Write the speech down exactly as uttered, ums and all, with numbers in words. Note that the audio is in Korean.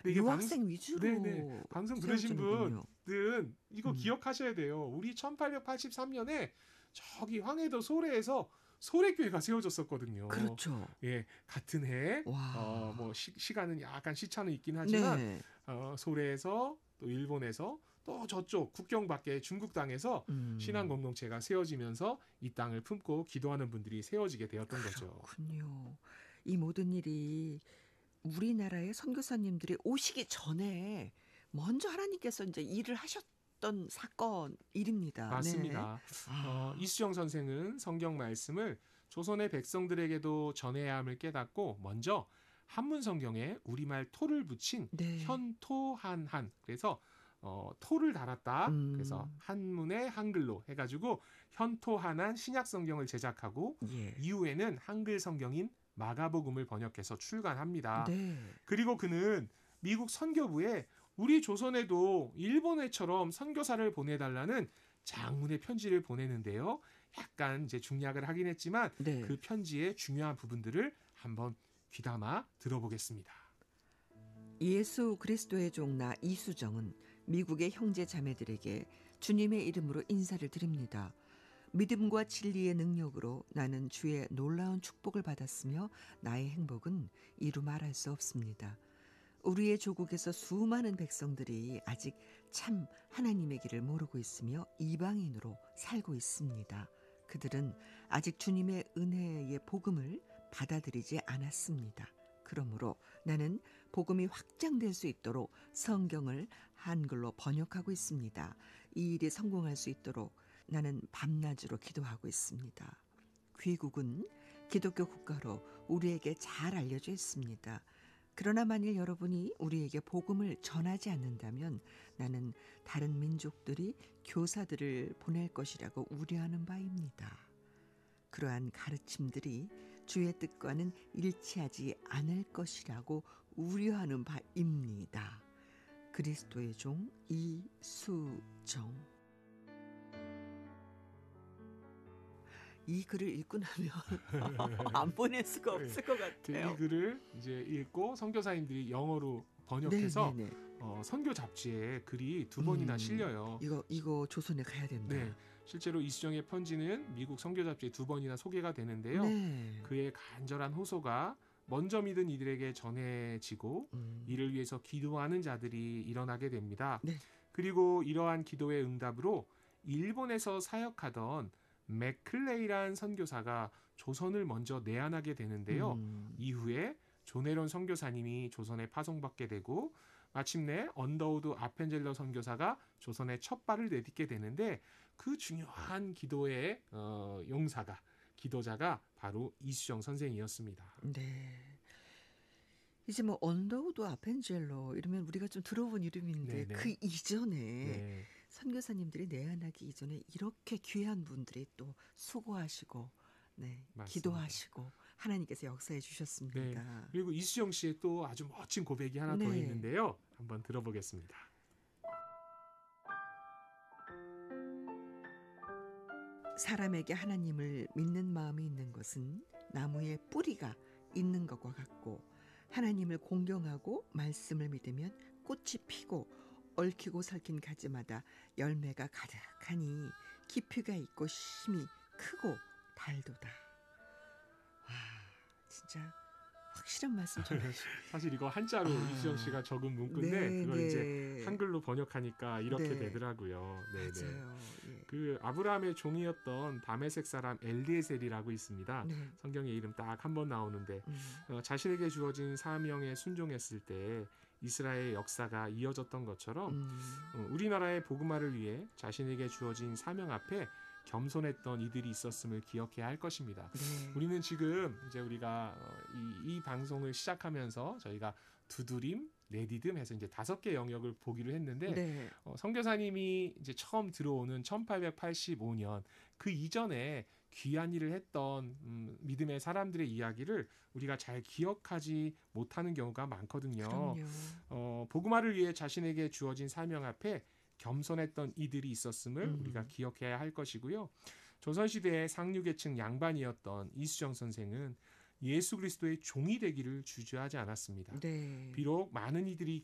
이게 유학생 방, 위주로 네네. 방송 들으신 세워지는군요. 분들은 이거 음. 기억하셔야 돼요. 우리 천팔백팔십삼 년에 저기 황해도 소래에서 소래교회가 세워졌었거든요. 그렇죠. 예, 같은 해, 와. 어, 뭐 시, 시간은 약간 시차는 있긴 하지만 네. 어, 소래에서 또 일본에서 또 저쪽 국경 밖에 중국 땅에서 음. 신앙 공동체가 세워지면서 이 땅을 품고 기도하는 분들이 세워지게 되었던 거죠. 그렇군요. 이 모든 일이 우리나라의 선교사님들이 오시기 전에 먼저 하나님께서 이제 일을 하셨던 사건 일입니다. 맞습니다. 네. 어, 아. 이수정 선생은 성경 말씀을 조선의 백성들에게도 전해야 함을 깨닫고 먼저 한문 성경에 우리말 토를 붙인 네. 현토한한 그래서 어, 토를 달았다. 음. 그래서 한문에 한글로 해가지고 현토한한 신약 성경을 제작하고 예. 이후에는 한글 성경인 마가복음을 번역해서 출간합니다. 네. 그리고 그는 미국 선교부에 우리 조선에도 일본에처럼 선교사를 보내달라는 장문의 편지를 보내는데요. 약간 이제 중략을 하긴 했지만 네. 그 편지의 중요한 부분들을 한번 귀담아 들어보겠습니다. 예수 그리스도의 종나 이수정은 미국의 형제 자매들에게 주님의 이름으로 인사를 드립니다. 믿음과 진리의 능력으로 나는 주의 놀라운 축복을 받았으며 나의 행복은 이루 말할 수 없습니다. 우리의 조국에서 수많은 백성들이 아직 참 하나님의 길을 모르고 있으며 이방인으로 살고 있습니다. 그들은 아직 주님의 은혜의 복음을 받아들이지 않았습니다. 그러므로 나는 복음이 확장될 수 있도록 성경을 한글로 번역하고 있습니다. 이 일이 성공할 수 있도록 나는 밤낮으로 기도하고 있습니다. 귀국은 기독교 국가로 우리에게 잘 알려져 있습니다. 그러나 만일 여러분이 우리에게 복음을 전하지 않는다면 나는 다른 민족들이 교사들을 보낼 것이라고 우려하는 바입니다. 그러한 가르침들이 주의 뜻과는 일치하지 않을 것이라고 우려하는 바입니다. 그리스도의 종 이수정. 이 글을 읽고 나면 안 보낼 수가 없을 것 같아요. 이 글을 이제 읽고 선교사님들이 영어로 번역해서 네, 네, 네. 어, 선교 잡지에 글이 두 번이나 음, 실려요. 이거 이거 조선에 가야 된다. 네, 실제로 이수정의 편지는 미국 선교 잡지에 두 번이나 소개가 되는데요. 네. 그의 간절한 호소가 먼저 믿은 이들에게 전해지고 음. 이를 위해서 기도하는 자들이 일어나게 됩니다. 네. 그리고 이러한 기도의 응답으로 일본에서 사역하던 맥클레이란 선교사가 조선을 먼저 내한하게 되는데요. 음. 이후에 조네론 선교사님이 조선에 파송받게 되고 마침내 언더우드 아펜젤러 선교사가 조선에 첫 발을 내딛게 되는데 그 중요한 기도의 어, 용사가 기도자가 바로 이수정 선생이었습니다. 네. 이제 뭐 언더우드 아펜젤러 이러면 우리가 좀 들어본 이름인데 네네. 그 이전에 네. 선교사님들이 내한하기 이전에 이렇게 귀한 분들이 또 수고하시고 네, 맞습니다. 기도하시고 하나님께서 역사해 네. 주셨습니다. 그리고 이수정 씨의 또 아주 멋진 고백이 하나 더 네. 있는데요. 한번 들어보겠습니다. 사람에게 하나님을 믿는 마음이 있는 것은 나무에 뿌리가 있는 것과 같고 하나님을 공경하고 말씀을 믿으면 꽃이 피고 얽히고 설킨 가지마다 열매가 가득하니 깊이가 있고 힘이 크고 달도다. 와, 진짜 확실한 말씀 전해주시고 사실 이거 한자로 아. 이수정 씨가 적은 문구인데 네, 그걸 네. 이제 한글로 번역하니까 이렇게 네. 되더라고요. 네네. 맞아요. 예. 그 아브라함의 종이었던 다메섹 사람 엘리에셀이라고 있습니다. 네. 성경에 이름 딱 한 번 나오는데 음. 어, 자신에게 주어진 사명에 순종했을 때 이스라엘 역사가 이어졌던 것처럼 음. 어, 우리나라의 복음화를 위해 자신에게 주어진 사명 앞에 겸손했던 이들이 있었음을 기억해야 할 것입니다. 네. 우리는 지금 이제 우리가 어, 이, 이 방송을 시작하면서 저희가 두드림, 내디듬 해서 이제 다섯 개 영역을 보기로 했는데 네. 어, 선교사님이 이제 처음 들어오는 천팔백팔십오 년 그 이전에 귀한 일을 했던 음, 믿음의 사람들의 이야기를 우리가 잘 기억하지 못하는 경우가 많거든요. 그럼요. 어, 복음화를 위해 자신에게 주어진 사명 앞에 겸손했던 이들이 있었음을 음. 우리가 기억해야 할 것이고요. 조선시대의 상류계층 양반이었던 이수정 선생은 예수 그리스도의 종이 되기를 주저하지 않았습니다. 네. 비록 많은 이들이